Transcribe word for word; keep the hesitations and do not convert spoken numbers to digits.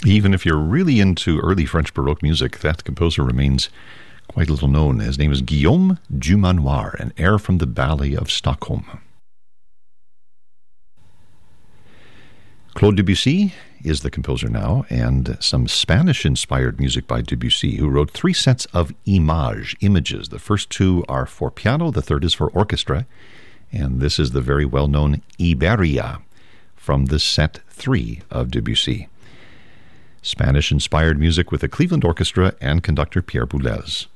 Even if you're really into early French Baroque music, that composer remains quite little known. His name is Guillaume Dumanoir, an air from the Ballet of Stockholm. Claude Debussy is the composer now, and some Spanish-inspired music by Debussy, who wrote three sets of images, images. The first two are for piano, the third is for orchestra, and this is the very well-known Iberia from the set three of Debussy. Spanish-inspired music with the Cleveland Orchestra and conductor Pierre Boulez.